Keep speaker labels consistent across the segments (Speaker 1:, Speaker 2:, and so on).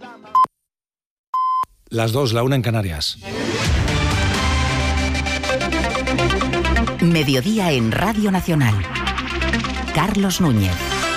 Speaker 1: Las 2, la 1 en Canarias.
Speaker 2: Mediodía en Radio Nacional. Carlos Núñez.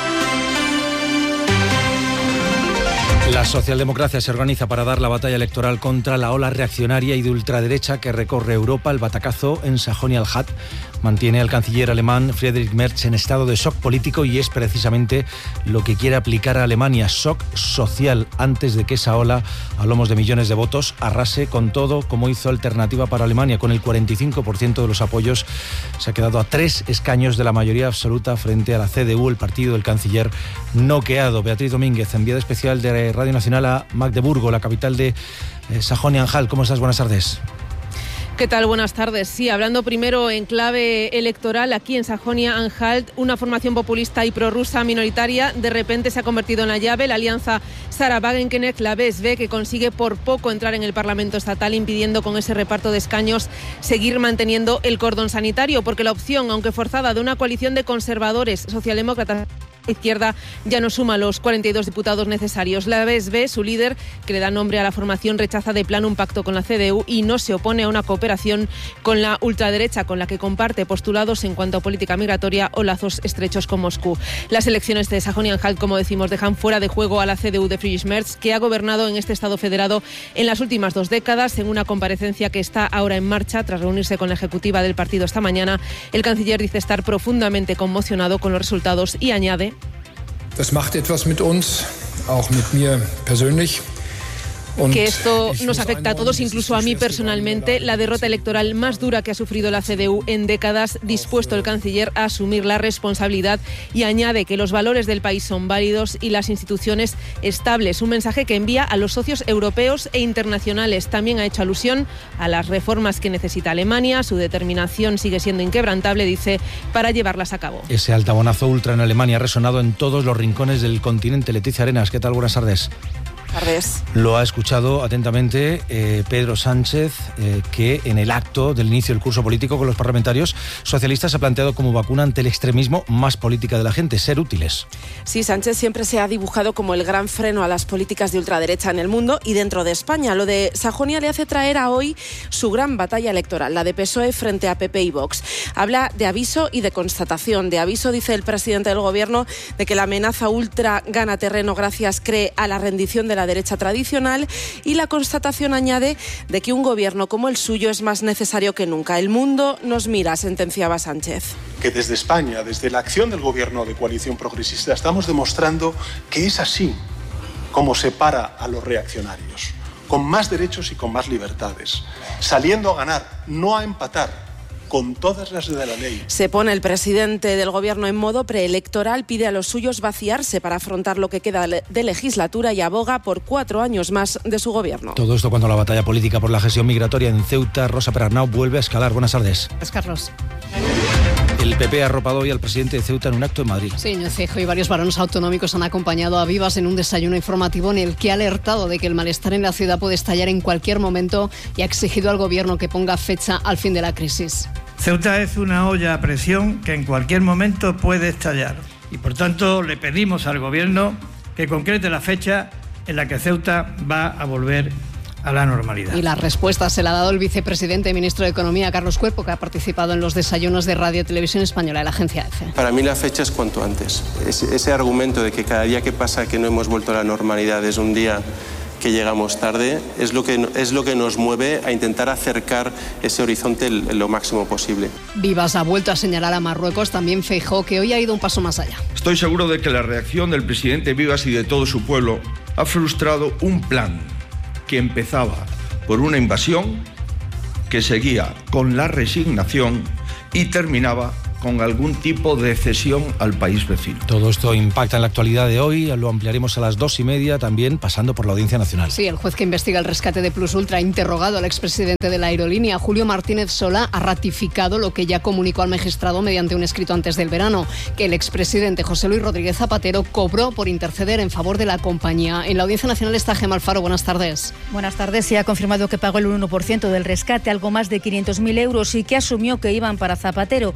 Speaker 1: La socialdemocracia se organiza para dar la batalla electoral contra la ola reaccionaria y de ultraderecha que recorre Europa. El batacazo en Sajonia-Anhalt mantiene al canciller alemán Friedrich Merz en estado de shock político y es precisamente lo que quiere aplicar a Alemania, shock social, antes de que esa ola a lomos de millones de votos arrase con todo, como hizo Alternativa para Alemania. Con el 45% de los apoyos se ha quedado a 3 escaños de la mayoría absoluta frente a la CDU, el partido del canciller noqueado. Beatriz Domínguez, enviada especial de Radio Nacional a Magdeburgo, la capital de Sajonia-Anhalt. ¿Cómo estás? Buenas tardes.
Speaker 3: ¿Qué tal? Buenas tardes. Sí, hablando primero en clave electoral, aquí en Sajonia-Anhalt, una formación populista y prorrusa minoritaria de repente se ha convertido en la llave. La alianza Sarah Wagenknecht, la BSW, que consigue por poco entrar en el Parlamento estatal, impidiendo con ese reparto de escaños seguir manteniendo el cordón sanitario, porque la opción, aunque forzada, de una coalición de conservadores, socialdemócratas, izquierda ya no suma los 42 diputados necesarios. La BSW, su líder, que le da nombre a la formación, rechaza de plano un pacto con la CDU y no se opone a una cooperación con la ultraderecha, con la que comparte postulados en cuanto a política migratoria o lazos estrechos con Moscú. Las elecciones de Sajonia-Anhalt, como decimos, dejan fuera de juego a la CDU de Friedrich Merz, que ha gobernado en este estado federado en las últimas 2 décadas. En una comparecencia que está ahora en marcha, tras reunirse con la ejecutiva del partido esta mañana, el canciller dice estar profundamente conmocionado con los resultados y añade:
Speaker 4: Das macht etwas mit uns, auch mit mir persönlich.
Speaker 3: Que esto nos afecta a todos, incluso a mí personalmente. La derrota electoral más dura que ha sufrido la CDU en décadas, dispuesto el canciller a asumir la responsabilidad, y añade que los valores del país son válidos y las instituciones estables. Un mensaje que envía a los socios europeos e internacionales. También ha hecho alusión a las reformas que necesita Alemania. Su determinación sigue siendo inquebrantable, dice, para llevarlas a cabo.
Speaker 1: Ese altabonazo ultra en Alemania ha resonado en todos los rincones del continente. Leticia Arenas, ¿qué tal? Buenas tardes.
Speaker 5: Tardes.
Speaker 1: Lo ha escuchado atentamente Pedro Sánchez, que en el acto del inicio del curso político con los parlamentarios socialistas ha planteado como vacuna ante el extremismo más política de la gente, ser útiles.
Speaker 5: Sí, Sánchez siempre se ha dibujado como el gran freno a las políticas de ultraderecha en el mundo y dentro de España. Lo de Sajonia le hace traer a hoy su gran batalla electoral, la de PSOE frente a PP y Vox. Habla de aviso y de constatación. De aviso, dice el presidente del Gobierno, de que la amenaza ultra gana terreno gracias, cree, a la rendición de la derecha tradicional, y la constatación añade de que un gobierno como el suyo es más necesario que nunca. El mundo nos mira, sentenciaba Sánchez.
Speaker 6: Que desde España, desde la acción del gobierno de coalición progresista, estamos demostrando que es así como se para a los reaccionarios, con más derechos y con más libertades, saliendo a ganar, no a empatar, con todas las de la ley.
Speaker 5: Se pone el presidente del Gobierno en modo preelectoral, pide a los suyos vaciarse para afrontar lo que queda de legislatura y aboga por 4 años más de su gobierno.
Speaker 1: Todo esto cuando la batalla política por la gestión migratoria en Ceuta, Rosa Perarnau, vuelve a escalar. Buenas tardes.
Speaker 7: Gracias, Carlos.
Speaker 1: El PP ha arropado hoy al presidente de Ceuta en un acto en Madrid.
Speaker 7: Sí, Núñez Feijóo y varios varones autonómicos han acompañado a Vivas en un desayuno informativo en el que ha alertado de que el malestar en la ciudad puede estallar en cualquier momento y ha exigido al gobierno que ponga fecha al fin de la crisis.
Speaker 8: Ceuta es una olla a presión que en cualquier momento puede estallar y por tanto le pedimos al gobierno que concrete la fecha en la que Ceuta va a volver a la normalidad.
Speaker 7: Y la respuesta se la ha dado el vicepresidente y ministro de Economía, Carlos Cuerpo, que ha participado en los desayunos de Radio y Televisión Española de la agencia EFE.
Speaker 9: Para mí la fecha es cuanto antes. Ese argumento de que cada día que pasa que no hemos vuelto a la normalidad es un día que llegamos tarde, es lo que nos mueve a intentar acercar ese horizonte lo máximo posible.
Speaker 7: Vivas ha vuelto a señalar a Marruecos, también Feijóo, que hoy ha ido un paso más allá.
Speaker 10: Estoy seguro de que la reacción del presidente Vivas y de todo su pueblo ha frustrado un plan que empezaba por una invasión, que seguía con la resignación y terminaba con algún tipo de cesión al país vecino.
Speaker 1: Todo esto impacta en la actualidad de hoy, lo ampliaremos a las 2:30, también pasando por la Audiencia Nacional.
Speaker 7: Sí, el juez que investiga el rescate de Plus Ultra ha interrogado al expresidente de la aerolínea. Julio Martínez Solá ha ratificado lo que ya comunicó al magistrado mediante un escrito antes del verano, que el expresidente José Luis Rodríguez Zapatero cobró por interceder en favor de la compañía. En la Audiencia Nacional está Gemma Alfaro. Buenas tardes.
Speaker 11: Buenas tardes. Se ha confirmado que pagó el 1% del rescate, algo más de 500.000 euros, y que asumió que iban para Zapatero, aunque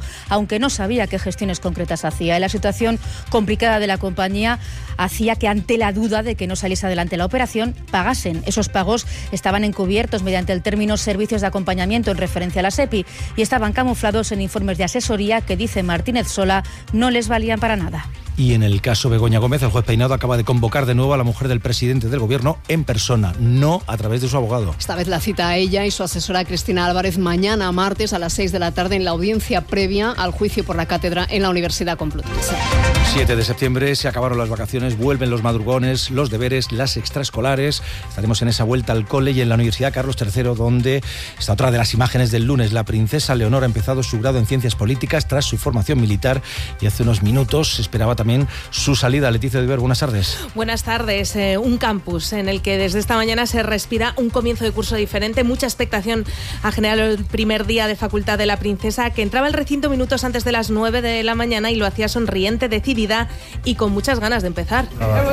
Speaker 11: aunque no sabía qué gestiones concretas hacía. Y la situación complicada de la compañía hacía que, ante la duda de que no saliese adelante la operación, pagasen. Esos pagos estaban encubiertos mediante el término servicios de acompañamiento en referencia a la SEPI y estaban camuflados en informes de asesoría que, dice Martínez Sola, no les valían para nada.
Speaker 1: Y en el caso Begoña Gómez, el juez Peinado acaba de convocar de nuevo a la mujer del presidente del Gobierno en persona, no a través de su abogado.
Speaker 7: Esta vez la cita a ella y su asesora Cristina Álvarez mañana martes a las 6 de la tarde en la audiencia previa al juicio por la cátedra en la Universidad Complutense.
Speaker 1: 7 de septiembre, se acabaron las vacaciones, vuelven los madrugones, los deberes, las extraescolares. Estaremos en esa vuelta al cole y en la Universidad Carlos III, donde está otra de las imágenes del lunes. La princesa Leonor ha empezado su grado en Ciencias Políticas tras su formación militar y hace unos minutos se esperaba también su salida. Leticia de Iber, buenas tardes.
Speaker 3: Buenas tardes. Un campus en el que desde esta mañana se respira un comienzo de curso diferente. Mucha expectación ha generado el primer día de facultad de la princesa, que entraba al recinto minutos antes de las 9 de la mañana y lo hacía sonriente, decidida y con muchas ganas de empezar.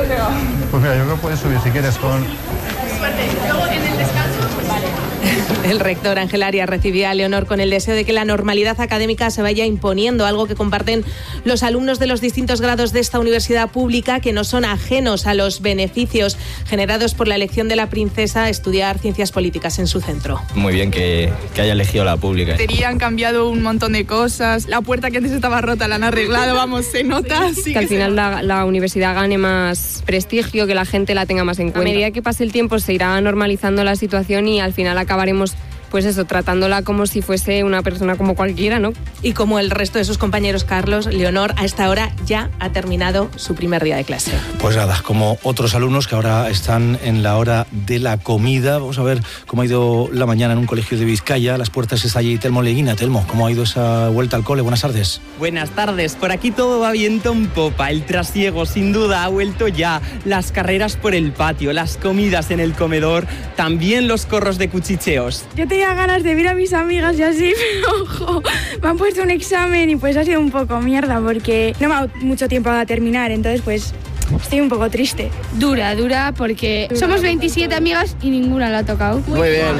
Speaker 12: Pues mira, yo creo que puedes subir si quieres con...
Speaker 3: Suerte. Luego en el descanso, pues vale. El rector Ángel Arias recibía a Leonor con el deseo de que la normalidad académica se vaya imponiendo, algo que comparten los alumnos de los distintos grados de esta universidad pública, que no son ajenos a los beneficios generados por la elección de la princesa a estudiar ciencias políticas en su centro.
Speaker 13: Muy bien que haya elegido la pública.
Speaker 14: Han cambiado un montón de cosas, la puerta que antes estaba rota la han arreglado, vamos, se nota. Sí,
Speaker 15: que al final la universidad gane más prestigio, que la gente la tenga más en cuenta. A medida que pase el tiempo se irá normalizando la situación y al final acabaremos, pues eso, tratándola como si fuese una persona como cualquiera, ¿no?
Speaker 3: Y como el resto de sus compañeros, Carlos, Leonor a esta hora ya ha terminado su primer día de clase.
Speaker 1: Pues nada, como otros alumnos que ahora están en la hora de la comida. Vamos a ver cómo ha ido la mañana en un colegio de Vizcaya. A las puertas está allí Telmo Leguina. Telmo, ¿cómo ha ido esa vuelta al cole? Buenas tardes.
Speaker 16: Buenas tardes. Por aquí todo va viento en popa. El trasiego, sin duda, ha vuelto ya. Las carreras por el patio, las comidas en el comedor, también los corros de cuchicheos.
Speaker 17: Yo tenía ganas de ver a mis amigas y así, pero ojo, me han puesto un examen y pues ha sido un poco mierda porque no me ha dado mucho tiempo a terminar, entonces pues estoy un poco triste.
Speaker 18: Dura, porque somos 27 amigas y ninguna la ha tocado.
Speaker 16: Muy bien.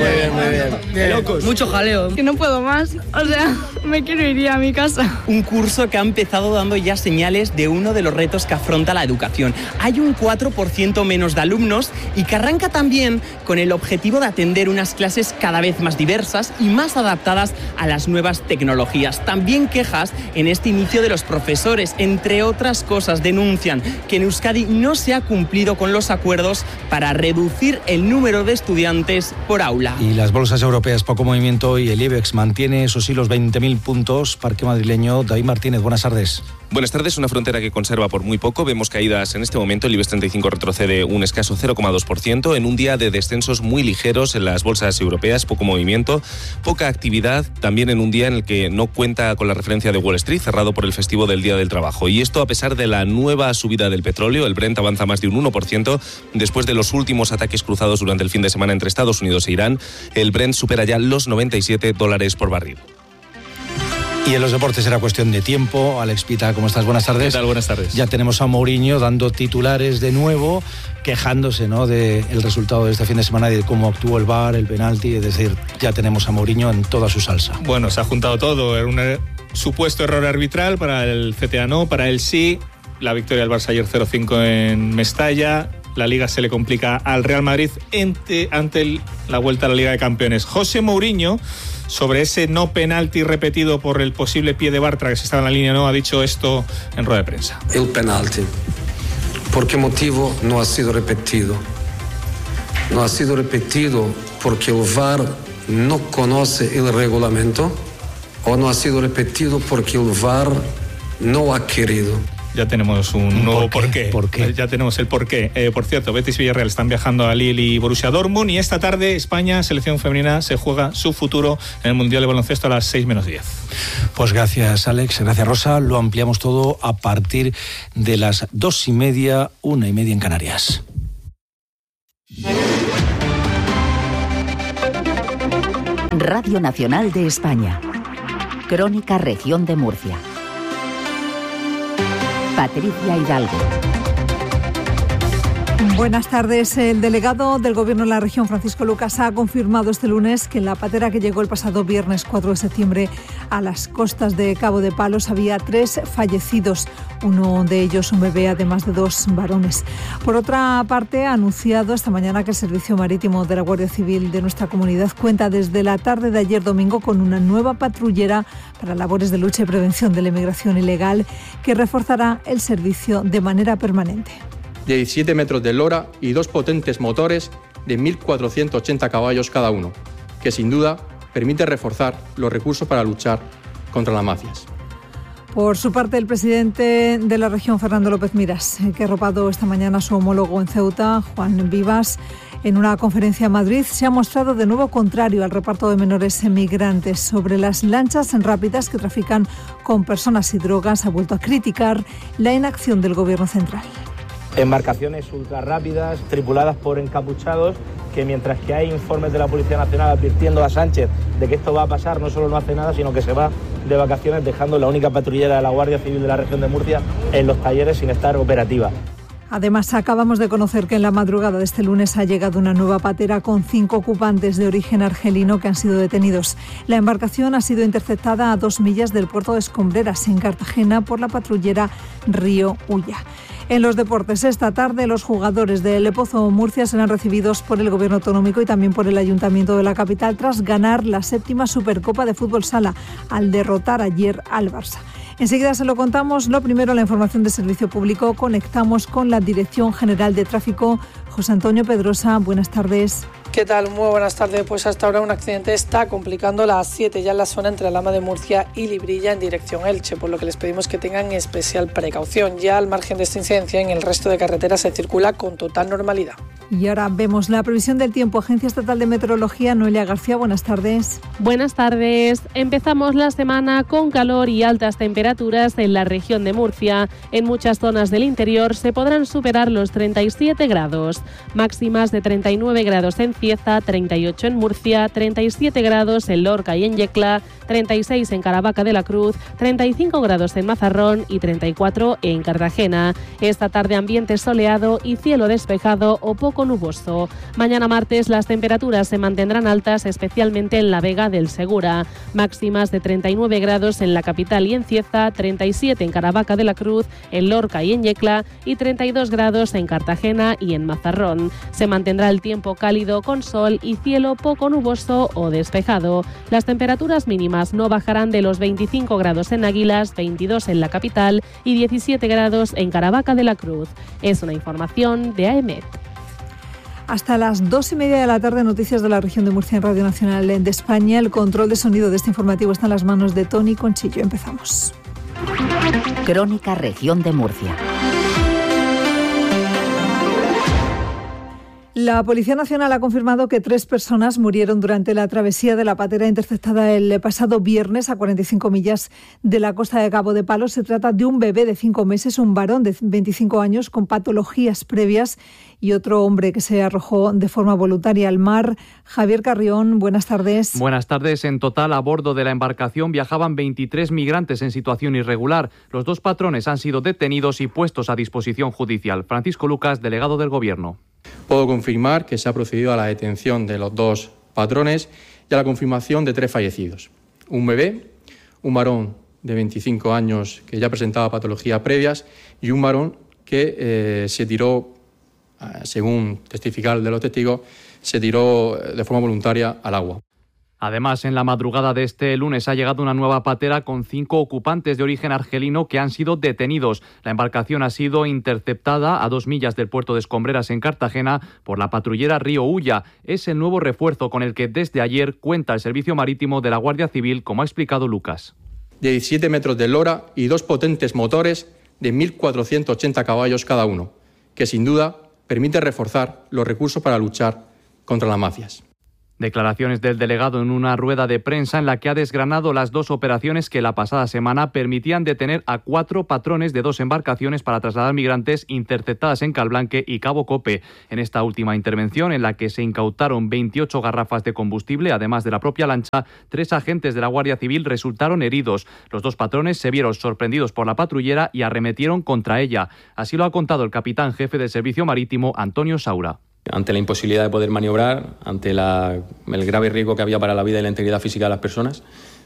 Speaker 16: De locos.
Speaker 14: Mucho jaleo.
Speaker 17: Que no puedo más, o sea, me quiero ir a mi casa.
Speaker 16: Un curso que ha empezado dando ya señales de uno de los retos que afronta la educación. Hay un 4% menos de alumnos y que arranca también con el objetivo de atender unas clases cada vez más diversas y más adaptadas a las nuevas tecnologías. También quejas en este inicio de los profesores. Entre otras cosas, denuncian que en Euskadi no se ha cumplido con los acuerdos para reducir el número de estudiantes por aula.
Speaker 1: Y las bolsas europeas, poco movimiento, y el IBEX mantiene, eso sí, los 20.000 puntos. Parque madrileño, David Martínez, buenas tardes.
Speaker 19: Buenas tardes. Una frontera que conserva por muy poco. Vemos caídas en este momento. El IBEX 35 retrocede un escaso 0,2% en un día de descensos muy ligeros en las bolsas europeas. Poco movimiento, poca actividad. También en un día en el que no cuenta con la referencia de Wall Street, cerrado por el festivo del Día del Trabajo. Y esto a pesar de la nueva subida del petróleo. El Brent avanza más de un 1% después de los últimos ataques cruzados durante el fin de semana entre Estados Unidos e Irán. El Brent supera ya los $97 por barril. Y en los deportes era cuestión de tiempo. Alex Pita, ¿cómo estás? Buenas tardes.
Speaker 20: ¿Qué tal? Buenas tardes.
Speaker 1: Ya tenemos a Mourinho dando titulares de nuevo, quejándose, ¿no?, del resultado de este fin de semana, de cómo actuó el VAR, el penalti. Es decir, ya tenemos a Mourinho en toda su salsa.
Speaker 20: Bueno, se ha juntado todo. Era un supuesto error arbitral, para el CTA no, para él sí. La victoria del Barça ayer 0-5 en Mestalla. La Liga se le complica al Real Madrid ante la vuelta a la Liga de Campeones. José Mourinho, sobre ese no penalti repetido por el posible pie de Bartra, que se estaba en la línea, no, ha dicho esto en rueda de prensa.
Speaker 21: El penalti, ¿por qué motivo no ha sido repetido? No ha sido repetido porque el VAR no conoce el reglamento, o no ha sido repetido porque el VAR no ha querido.
Speaker 20: Ya tenemos un nuevo porqué. ¿Por qué? Ya tenemos el porqué. Por cierto, Betis y Villarreal están viajando a Lille y Borussia Dortmund, y esta tarde España, selección femenina, se juega su futuro en el Mundial de Baloncesto a las 6 menos 10.
Speaker 1: Pues gracias, Alex, gracias, Rosa. Lo ampliamos todo a partir de las 2:30, 1:30 en Canarias.
Speaker 2: Radio Nacional de España. Crónica Región de Murcia. Patricia Hidalgo.
Speaker 4: Buenas tardes. El delegado del Gobierno en la región, Francisco Lucas, ha confirmado este lunes que en la patera que llegó el pasado viernes 4 de septiembre a las costas de Cabo de Palos había 3 fallecidos, uno de ellos un bebé, además de 2 varones. Por otra parte, ha anunciado esta mañana que el Servicio Marítimo de la Guardia Civil de nuestra comunidad cuenta desde la tarde de ayer domingo con una nueva patrullera para labores de lucha y prevención de la inmigración ilegal que reforzará el servicio de manera permanente.
Speaker 22: 17 metros de lora y 2 potentes motores de 1.480 caballos cada uno, que sin duda permite reforzar los recursos para luchar contra las mafias.
Speaker 4: Por su parte, el presidente de la región, Fernando López Miras, que ha arropado esta mañana a su homólogo en Ceuta, Juan Vivas, en una conferencia en Madrid, se ha mostrado de nuevo contrario al reparto de menores emigrantes. Sobre las lanchas rápidas que trafican con personas y drogas, ha vuelto a criticar la inacción del Gobierno central.
Speaker 23: Embarcaciones ultra rápidas, tripuladas por encapuchados, que mientras que hay informes de la Policía Nacional advirtiendo a Sánchez de que esto va a pasar, no solo no hace nada, sino que se va de vacaciones dejando la única patrullera de la Guardia Civil de la región de Murcia en los talleres sin estar operativa.
Speaker 4: Además, acabamos de conocer que en la madrugada de este lunes ha llegado una nueva patera con 5 ocupantes de origen argelino que han sido detenidos. La embarcación ha sido interceptada a 2 millas del puerto de Escombreras, en Cartagena, por la patrullera Río Ulla. En los deportes, esta tarde los jugadores del El Pozo Murcia serán recibidos por el Gobierno autonómico y también por el Ayuntamiento de la capital tras ganar la 7ª Supercopa de Fútbol Sala al derrotar ayer al Barça. Enseguida se lo contamos. Lo primero, la información de servicio público. Conectamos con la Dirección General de Tráfico. José Antonio Pedrosa, buenas tardes.
Speaker 24: ¿Qué tal? Muy buenas tardes. Pues hasta ahora un accidente está complicando la A7 ya en la zona entre Alhama de Murcia y Librilla en dirección Elche, por lo que les pedimos que tengan especial precaución. Ya al margen de esta incidencia, en el resto de carreteras se circula con total normalidad.
Speaker 4: Y ahora vemos la previsión del tiempo. Agencia Estatal de Meteorología, Noelia García, buenas tardes.
Speaker 25: Buenas tardes. Empezamos la semana con calor y altas temperaturas en la región de Murcia. En muchas zonas del interior se podrán superar los 37 grados. Máximas de 39 grados en Cieza, 38 en Murcia, 37 grados en Lorca y en Yecla, 36 en Caravaca de la Cruz, 35 grados en Mazarrón y 34 en Cartagena. Esta tarde ambiente soleado y cielo despejado o poco nuboso. Mañana martes las temperaturas se mantendrán altas, especialmente en la Vega del Segura. Máximas de 39 grados en la capital y en Cieza, 37 en Caravaca de la Cruz, en Lorca y en Yecla y 32 grados en Cartagena y en Mazarrón. Se mantendrá el tiempo cálido con sol y cielo poco nuboso o despejado. Las temperaturas mínimas no bajarán de los 25 grados en Águilas, 22 en la capital y 17 grados en Caravaca de la Cruz. Es una información de AEMET.
Speaker 4: Hasta las 2:30 de la tarde, noticias de la región de Murcia en Radio Nacional de España. El control de sonido de este informativo está en las manos de Tony Conchillo. Empezamos.
Speaker 2: Crónica Región de Murcia.
Speaker 4: La Policía Nacional ha confirmado que 3 personas murieron durante la travesía de la patera interceptada el pasado viernes a 45 millas de la costa de Cabo de Palos. Se trata de un bebé de 5 meses, un varón de 25 años con patologías previas y otro hombre que se arrojó de forma voluntaria al mar. Javier Carrión, buenas tardes.
Speaker 26: Buenas tardes. En total, a bordo de la embarcación viajaban 23 migrantes en situación irregular. Los 2 patrones han sido detenidos y puestos a disposición judicial. Francisco Lucas, delegado del Gobierno.
Speaker 22: Puedo confirmar que se ha procedido a la detención de los 2 patrones y a la confirmación de 3 fallecidos. Un bebé, un varón de 25 años que ya presentaba patologías previas y un varón que se tiró, según testificar de los testigos, se tiró de forma voluntaria al agua.
Speaker 26: Además, en la madrugada de este lunes ha llegado una nueva patera con 5 ocupantes de origen argelino que han sido detenidos. La embarcación ha sido interceptada a 2 millas del puerto de Escombreras en Cartagena por la patrullera Río Ulla. Es el nuevo refuerzo con el que desde ayer cuenta el Servicio Marítimo de la Guardia Civil, como ha explicado Lucas.
Speaker 22: 17 metros de lora y 2 potentes motores de 1.480 caballos cada uno, que sin duda permite reforzar los recursos para luchar contra las mafias.
Speaker 26: Declaraciones del delegado en una rueda de prensa en la que ha desgranado las 2 operaciones que la pasada semana permitían detener a 4 patrones de 2 embarcaciones para trasladar migrantes interceptadas en Calblanque y Cabo Cope. En esta última intervención, en la que se incautaron 28 garrafas de combustible, además de la propia lancha, 3 agentes de la Guardia Civil resultaron heridos. Los 2 patrones se vieron sorprendidos por la patrullera y arremetieron contra ella. Así lo ha contado el capitán jefe del Servicio Marítimo, Antonio Saura.
Speaker 22: Ante la imposibilidad de poder maniobrar, ante el grave riesgo que había para la vida y la integridad física de las personas,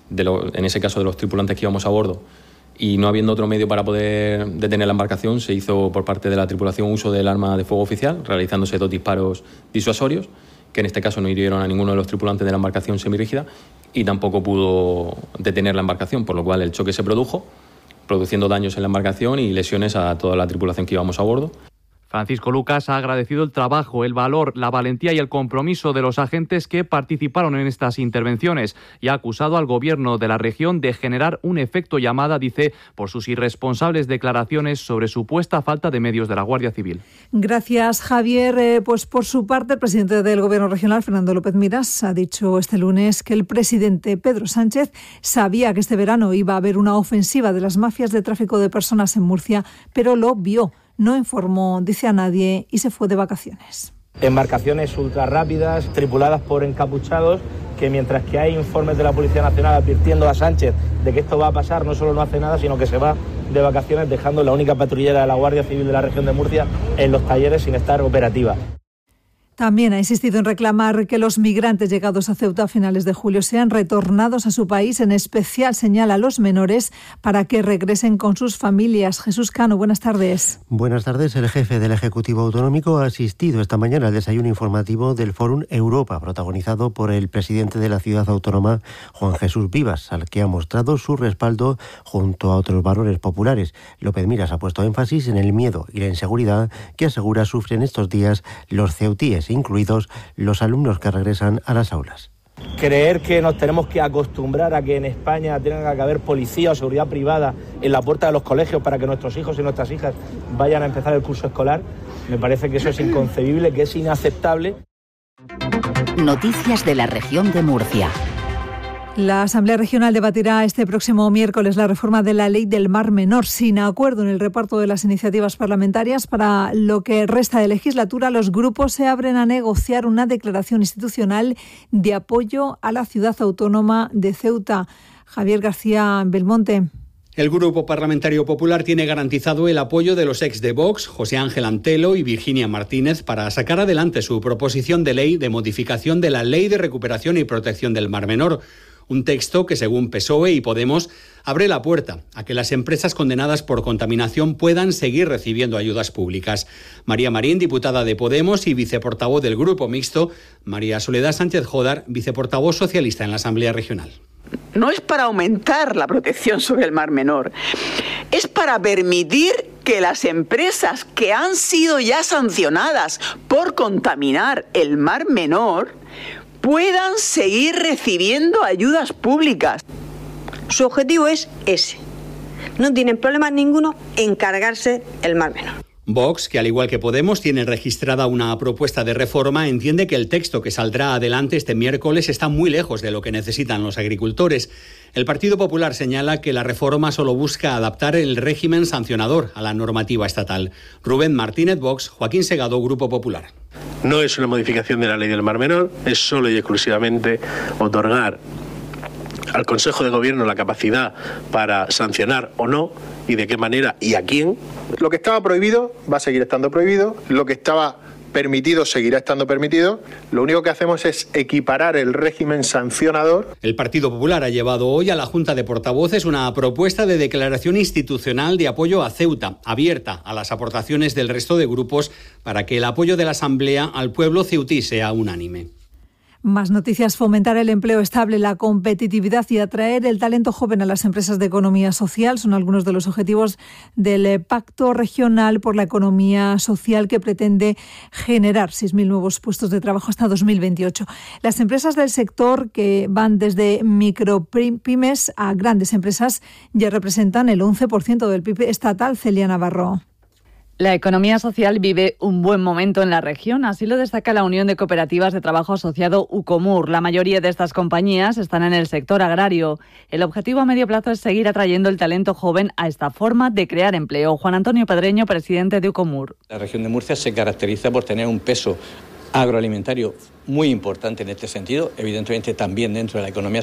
Speaker 22: en ese caso de los tripulantes que íbamos a bordo, y no habiendo otro medio para poder detener la embarcación, se hizo por parte de la tripulación uso del arma de fuego oficial, realizándose 2 disparos disuasorios, que en este caso no hirieron a ninguno de los tripulantes de la embarcación semirrígida y tampoco pudo detener la embarcación, por lo cual el choque se produjo, produciendo daños en la embarcación y lesiones a toda la tripulación que íbamos a bordo.
Speaker 26: Francisco Lucas ha agradecido el trabajo, el valor, la valentía y el compromiso de los agentes que participaron en estas intervenciones y ha acusado al gobierno de la región de generar un efecto llamada, dice, por sus irresponsables declaraciones sobre supuesta falta de medios de la Guardia Civil.
Speaker 4: Gracias, Javier. Pues por su parte, el presidente del Gobierno regional, Fernando López Miras, ha dicho este lunes que el presidente Pedro Sánchez sabía que este verano iba a haber una ofensiva de las mafias de tráfico de personas en Murcia, pero lo vio. No informó, dice, a nadie y se fue de vacaciones.
Speaker 23: Embarcaciones ultrarrápidas, tripuladas por encapuchados, que mientras que hay informes de la Policía Nacional advirtiendo a Sánchez de que esto va a pasar, no solo no hace nada, sino que se va de vacaciones dejando la única patrullera de la Guardia Civil de la región de Murcia en los talleres sin estar operativa.
Speaker 4: También ha insistido en reclamar que los migrantes llegados a Ceuta a finales de julio sean retornados a su país, en especial señala a los menores, para que regresen con sus familias. Jesús Cano, buenas tardes.
Speaker 5: Buenas tardes. El jefe del Ejecutivo Autonómico ha asistido esta mañana al desayuno informativo del Fórum Europa, protagonizado por el presidente de la ciudad autónoma, Juan Jesús Vivas, al que ha mostrado su respaldo junto a otros valores populares. López Miras ha puesto énfasis en el miedo y la inseguridad que asegura sufren estos días los ceutíes, incluidos los alumnos que regresan a las aulas.
Speaker 23: Creer que nos tenemos que acostumbrar a que en España tenga que haber policía o seguridad privada en la puerta de los colegios para que nuestros hijos y nuestras hijas vayan a empezar el curso escolar, me parece que eso es inconcebible, que es inaceptable.
Speaker 2: Noticias de la región de Murcia.
Speaker 4: La Asamblea Regional debatirá este próximo miércoles la reforma de la Ley del Mar Menor, sin acuerdo en el reparto de las iniciativas parlamentarias. Para lo que resta de legislatura, los grupos se abren a negociar una declaración institucional de apoyo a la ciudad autónoma de Ceuta. Javier García Belmonte.
Speaker 6: El Grupo Parlamentario Popular tiene garantizado el apoyo de los ex de Vox, José Ángel Antelo y Virginia Martínez, para sacar adelante su proposición de ley de modificación de la Ley de Recuperación y Protección del Mar Menor. Un texto que, según PSOE y Podemos, abre la puerta a que las empresas condenadas por contaminación puedan seguir recibiendo ayudas públicas. María Marín, diputada de Podemos y viceportavoz del Grupo Mixto; María Soledad Sánchez Jodar, viceportavoz socialista en la Asamblea Regional.
Speaker 8: No es para aumentar la protección sobre el Mar Menor, es para permitir que las empresas que han sido ya sancionadas por contaminar el Mar Menor puedan seguir recibiendo ayudas públicas.
Speaker 9: Su objetivo es ese. No tienen problema ninguno en cargarse el Mar Menor.
Speaker 6: Vox, que al igual que Podemos tiene registrada una propuesta de reforma, entiende que el texto que saldrá adelante este miércoles está muy lejos de lo que necesitan los agricultores. El Partido Popular señala que la reforma solo busca adaptar el régimen sancionador a la normativa estatal. Rubén Martínez, Vox; Joaquín Segado, Grupo Popular.
Speaker 10: No es una modificación de la Ley del Mar Menor, es solo y exclusivamente otorgar al Consejo de Gobierno la capacidad para sancionar o no, y de qué manera y a quién.
Speaker 11: Lo que estaba prohibido va a seguir estando prohibido, lo que estaba permitido seguirá estando permitido. Lo único que hacemos es equiparar el régimen sancionador.
Speaker 6: El Partido Popular ha llevado hoy a la Junta de Portavoces una propuesta de declaración institucional de apoyo a Ceuta, abierta a las aportaciones del resto de grupos para que el apoyo de la Asamblea al pueblo ceutí sea unánime.
Speaker 4: Más noticias. Fomentar el empleo estable, la competitividad y atraer el talento joven a las empresas de economía social son algunos de los objetivos del Pacto Regional por la Economía Social, que pretende generar 6.000 nuevos puestos de trabajo hasta 2028. Las empresas del sector, que van desde micropymes a grandes empresas, ya representan el 11% del PIB estatal. Celia Navarro.
Speaker 3: La economía social vive un buen momento en la región, así lo destaca la Unión de Cooperativas de Trabajo Asociado UCOMUR. La mayoría de estas compañías están en el sector agrario. El objetivo a medio plazo es seguir atrayendo el talento joven a esta forma de crear empleo. Juan Antonio Pedreño, presidente de UCOMUR.
Speaker 7: La región de Murcia se caracteriza por tener un peso agroalimentario muy importante en este sentido, evidentemente también dentro de la economía